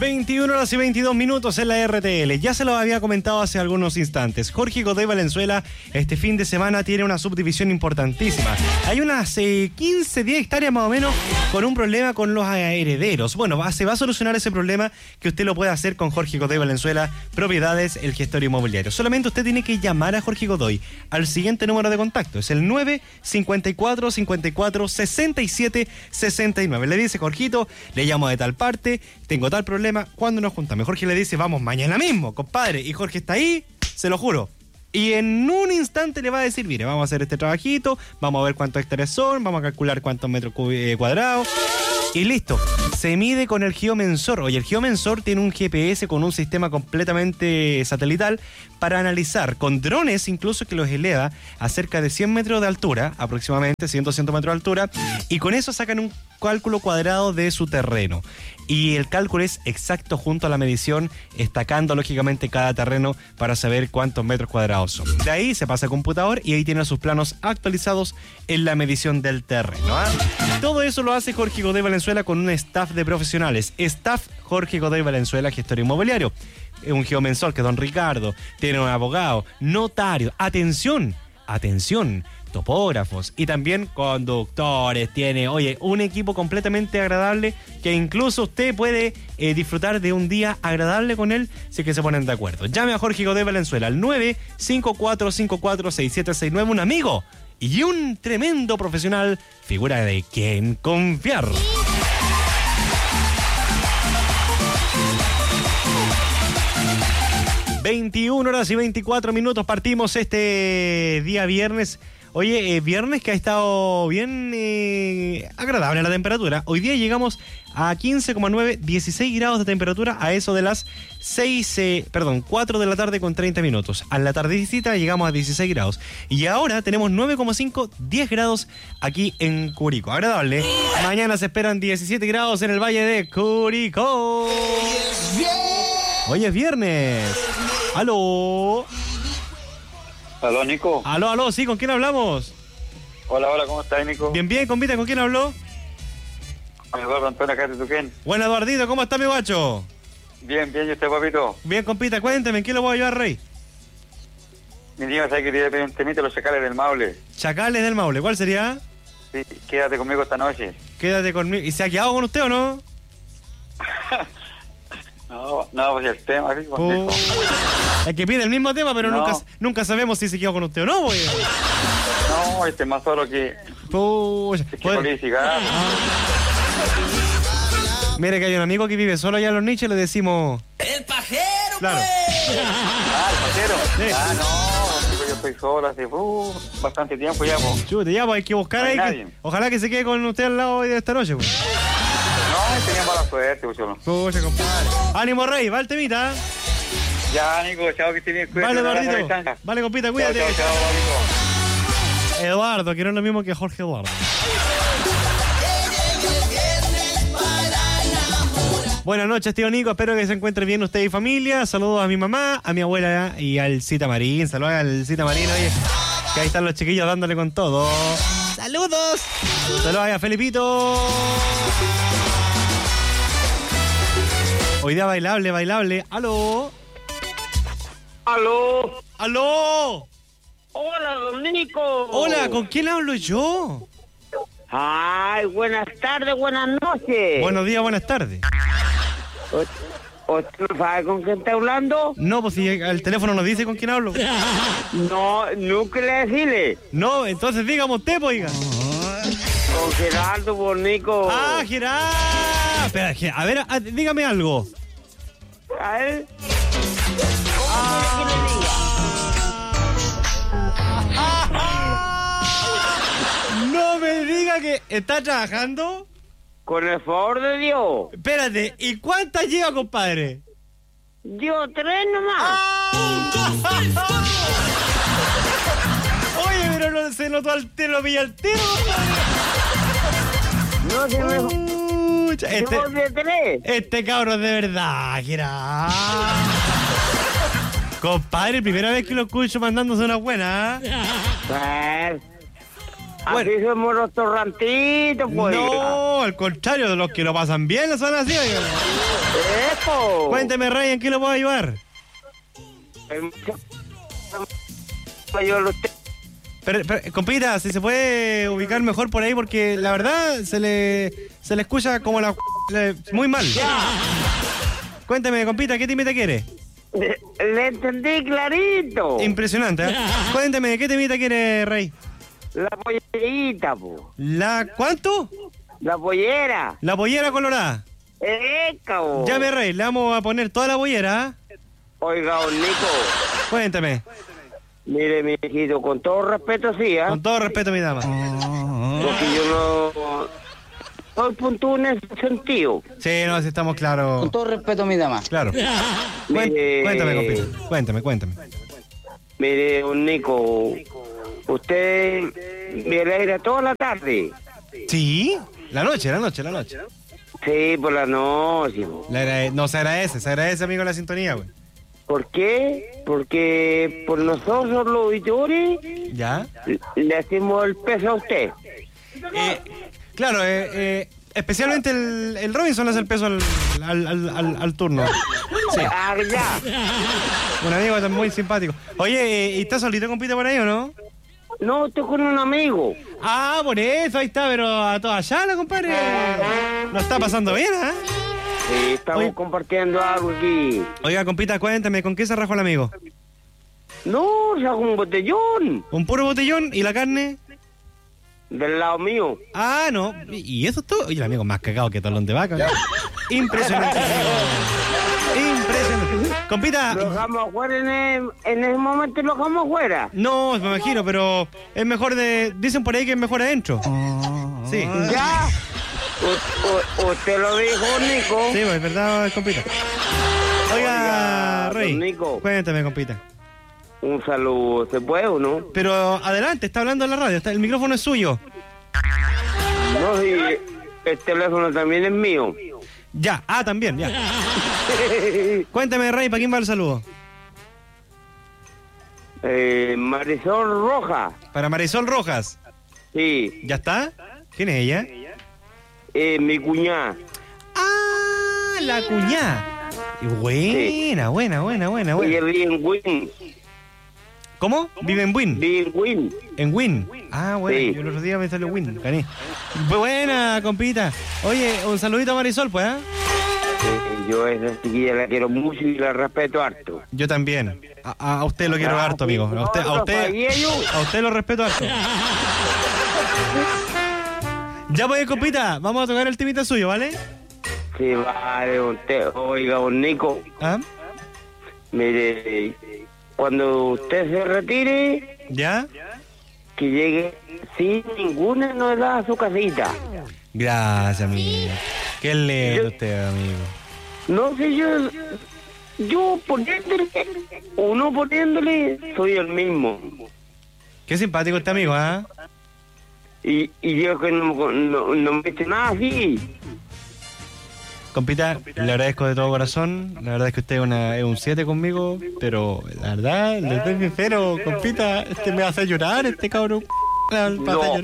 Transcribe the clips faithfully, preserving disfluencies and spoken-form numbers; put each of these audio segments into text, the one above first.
veintiuna horas y veintidós minutos en la R T L. Ya se lo había comentado hace algunos instantes. Jorge Godoy Valenzuela este fin de semana tiene una subdivisión importantísima. Hay unas eh, quince, diez hectáreas más o menos con un problema con los herederos. Bueno, va, se va a solucionar ese problema que usted lo puede hacer con Jorge Godoy Valenzuela, Propiedades, el gestor inmobiliario. Solamente usted tiene que llamar a Jorge Godoy al siguiente número de contacto. Es el nueve cinco cuatro, cinco cuatro, seis siete seis nueve. Le dice: Jorgito, le llamo de tal parte, tengo tal problema, ¿cuándo nos juntamos? Jorge le dice: vamos mañana mismo, compadre. Y Jorge está ahí, se lo juro. Y en un instante le va a decir: mire, vamos a hacer este trabajito, vamos a ver cuántos hectáreas son, vamos a calcular cuántos metros cuadrados. Y listo, se mide con el geomensor. Oye, el geomensor tiene un G P S con un sistema completamente satelital para analizar, con drones incluso, que los eleva a cerca de cien metros de altura, aproximadamente cien, doscientos metros de altura, y con eso sacan un cálculo cuadrado de su terreno. Y el cálculo es exacto junto a la medición, estacando lógicamente cada terreno para saber cuántos metros cuadrados son. De ahí se pasa a computador y ahí tiene sus planos actualizados en la medición del terreno, ¿eh? Todo eso lo hace Jorge Godoy Valenzuela con un staff de profesionales. Staff Jorge Godoy Valenzuela, gestor inmobiliario. Un geomensor, que es don Ricardo, tiene un abogado, notario, atención, atención, topógrafos y también conductores. Tiene, oye, un equipo completamente agradable que incluso usted puede eh, disfrutar de un día agradable con él si es que se ponen de acuerdo. Llame a Jorge Godoy Valenzuela al nueve cinco cuatro cinco cuatro seis siete seis nueve, un amigo y un tremendo profesional, figura de quien confiar. veintiuna horas y veinticuatro minutos, partimos este día viernes. Oye, eh, viernes que ha estado bien eh, agradable la temperatura. Hoy día llegamos a quince coma nueve, dieciséis grados de temperatura a eso de las seis, eh, perdón, cuatro de la tarde con treinta minutos. A la tardecita llegamos a dieciséis grados. Y ahora tenemos nueve coma cinco, diez grados aquí en Curicó. Agradable. Mañana se esperan diecisiete grados en el Valle de Curicó. Hoy es viernes. ¡Aló! Aló, Nico. Aló, aló, sí, ¿con quién hablamos? Hola, hola, ¿cómo estás, Nico? Bien, bien, compita, ¿con quién habló? Con Eduardo Antonio, acá de Tuquén. Bueno, Eduardito, ¿cómo está mi guacho? Bien, bien, ¿y usted, papito? Bien, compita, cuénteme, ¿en qué lo voy a ayudar, rey? Mi tío, ¿sabes que te pedir un temita los chacales del Maule? Chacales del Maule, ¿cuál sería? Sí, quédate conmigo esta noche. Quédate conmigo. ¿Y se ha quedado con usted o no? No, no, pues el tema, ¿sí? Uh, es que pide el mismo tema, pero no. nunca, nunca sabemos si se quedó con usted o no, güey. No, este es más solo que... Pucha, es que política. Mire que hay un amigo que vive solo allá en los nichos y le decimos... ¡El pajero, claro. Pues! Ah, el pajero. Sí. Ah, no, yo estoy solo hace uh, bastante tiempo ya, pues. Chute, ya, pues hay que buscar no hay ahí. Que, ojalá que se quede con usted al lado de esta noche, pues. No, tenía mala suerte, pues. Pucha, compadre. Ánimo, rey, va el temita. Ya, Nico, chao, que esté bien. Vale, Eduardito. Vale, compita, cuídate. Chao, chao, chao, Eduardo, que no es lo mismo que Jorge Eduardo. Buenas noches, tío Nico. Espero que se encuentre bien usted y familia. Saludos a mi mamá, a mi abuela y al Cita Marín. Saludos al Cita Marín, oye, que ahí están los chiquillos dándole con todo. ¡Saludos! Saludos a Felipito. Hoy día bailable, bailable. ¡Aló! ¡Aló! ¡Aló! ¡Hola, don Nico! Hola, ¿con quién hablo yo? Ay, buenas tardes, buenas noches. Buenos días, buenas tardes. ¿Usted no sabe con quién está hablando? No, pues si el teléfono nos dice con quién hablo. No, nunca le decirle. No, entonces dígame usted, pues, oiga. Con Gerardo, por Nico. Ah, Gerardo. Espera, a ver, a, dígame algo. A ver. No me diga que está trabajando. Con el favor de Dios. Espérate, ¿y cuántas lleva, compadre? Yo tres nomás. ¡Ah! Oye, pero no se notó al tiro, lo pilla al tiro, No se me... Pucha, este, de tres. este cabrón de verdad, Gerardo. Compadre, primera vez que lo escucho mandándose una buena. Pues, bueno. así somos los torrantitos, pues. No, al contrario, de los que lo pasan bien, son así. Oiga. po. Cuénteme, Rey, ¿en qué lo puedo ayudar? El mayor usted. Pero, pero, compita, si se puede ubicar mejor por ahí, porque la verdad se le se le escucha como la... le- muy mal. Cuénteme, compita, ¿qué temita quiere? Le, le entendí clarito. Impresionante, ¿eh? Cuénteme, ¿qué temita quiere, Rey? La pollerita, po. ¿La cuánto? La pollera. La pollera colorada. Eca, po. Llame, Rey, le vamos a poner toda la pollera, ¿eh? Oiga, don Nico. Cuénteme, Mire, mi hijito, con todo respeto, sí, ¿ah? con todo respeto, mi dama. Porque yo no... soy puntual en ese sentido. Sí, no, si estamos claros. Con todo respeto, mi dama. Claro. Cuen- Mire- Cuéntame, compita. Cuéntame, cuéntame. Mire, don Nico, usted me alegra toda la tarde. ¿Sí? La noche, la noche, la noche. Sí, por la noche. po. Le agrade- no, se agradece, se agradece, amigo, la sintonía, güey. ¿Por qué? Porque por nosotros los auditores ¿Ya? le hacemos el peso a usted. Eh, claro, eh, eh, especialmente el, el Robinson hace el peso al, al, al, al- al turno. Sí, Ah, ya. un amigo muy simpático. Oye, eh, ¿y está solito, compite por ahí o no? No, estoy con un amigo. Ah, por eso, ahí está, pero a toda allá, la compadre. No está pasando bien, ¿ah? Sí, estamos Oye. compartiendo algo aquí. Oiga, compita, cuéntame, ¿con qué se rajó el amigo? No, saco un botellón ¿Un puro botellón y la carne? del lado mío. Ah, no. ¿Y y eso es todo? Oye, el amigo más cagado que talón de vaca. Impresionante, amigo. Impresionante. Compita. Lo dejamos afuera en, el- en ese momento, lo dejamos afuera. No, me imagino, pero es mejor de... Dicen por ahí que es mejor adentro. Sí. ¿Ya? U- u- ¿Usted lo dijo, Nico? Sí, pues, es verdad, compita. Oiga, Oiga, Rey. don Nico. Cuéntame, compita. Un saludo, ¿se puede o no? Pero adelante, está hablando en la radio, está, el micrófono es suyo. No, si el teléfono también es mío. Ya, ah, también, ya. Cuéntame, Rey, ¿para quién va el saludo? eh, Marisol Roja, Para Marisol Rojas. sí. ¿Ya está? ¿Quién es ella? Eh, mi cuñada. Ah, la cuñá. Buena, buena, buena, buena, Ella buena. vive en Win. ¿Cómo? Vive en Win. Vive en Win. En Win. Ah, bueno, Sí. yo el otro día me salió Win, gané. Buena, compita. Oye, un saludito a Marisol, pues, ¿ah? Eh, yo a esa chiquilla la quiero mucho y la respeto harto. Yo también. A, a usted lo quiero Ah, harto, sí. amigo. A usted, a No, usted, sabía yo. a usted lo respeto harto. Ya pues, compita, vamos a tocar el temita suyo, ¿vale? Sí, vale, usted, oiga, don Nico, ¿Ah? mire, cuando usted se retire, ¿Ya? que llegue sin ninguna novedad a su casita. Gracias, amigo. Qué lindo Yo- usted, amigo. No sé, yo, yo poniéndole, o no poniéndole, soy el mismo. Qué simpático este amigo, ¿ah? Y, y yo que no, no, no me dice nada así. Compita, le agradezco de todo corazón. La verdad es que usted es, una, es un siete conmigo, pero la verdad, le soy sincero, compita, este me hace llorar, este cabrón. Me hace No, llorar.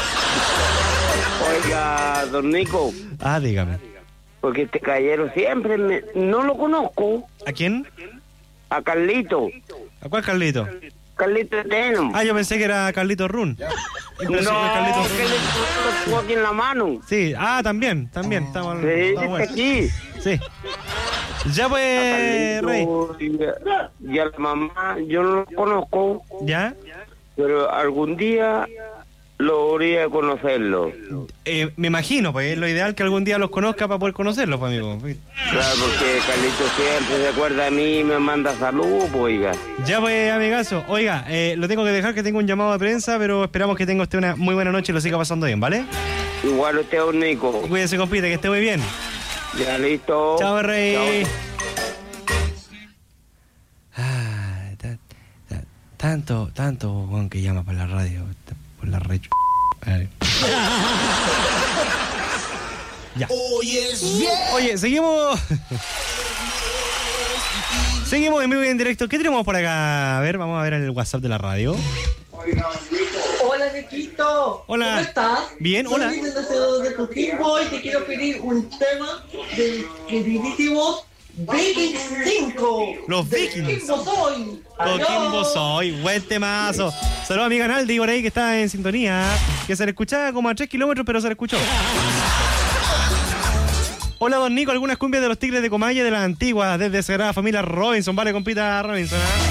o- oiga, don Nico, Ah, dígame. porque este caballero siempre me, no lo conozco, ¿A quién? a Carlito, ¿A cuál Carlito? Carlito Eteno. Ah, yo pensé que era Carlito Run. No, Impresionante, Carlito que Run. le tuvo aquí en la mano. Sí, ah, también, también. Estamos, Sí, está está bueno. aquí. Sí. Ya pues, Rey. Carlito, y, y a la mamá, yo no lo conozco, ¿Ya? pero algún día logré conocerlo. Eh, me imagino, pues es lo ideal que algún día los conozca para poder conocerlos, pues, amigo. Claro, porque Carlito siempre se acuerda de mí y me manda saludos, pues, oiga. Ya pues, amigazo. Oiga, eh, lo tengo que dejar, que tengo un llamado de prensa, pero esperamos que tenga usted una muy buena noche y lo siga pasando bien, ¿vale? Igual usted es un Nico. Cuídese, compite, que esté muy bien. Ya listo. Chao, Rey. Chao. Ah, ta- ta- tanto, tanto, weón, que llama por la radio, por la red. Ay. Ya. Oye, seguimos. Seguimos en vivo y en directo. ¿Qué tenemos por acá? A ver, vamos a ver el WhatsApp de la radio. Hola, Niquito. Hola. ¿Cómo estás? Bien, Soy hola. Luis, el hacedor de Coquimbo, y te quiero pedir un tema del queridísimo Vikings cinco. Los Vikings. Coquimbo soy. Coquimbo soy. Buen temazo. Saludos a mi canal de por ahí que está en sintonía. Que se le escuchaba como a tres kilómetros, pero se le escuchó. Hola, don Nico. Algunas cumbias de los Tigres de Comalle de las antiguas. Desde Sagrada Familia Robinson. Vale, compita Robinson. ¿eh?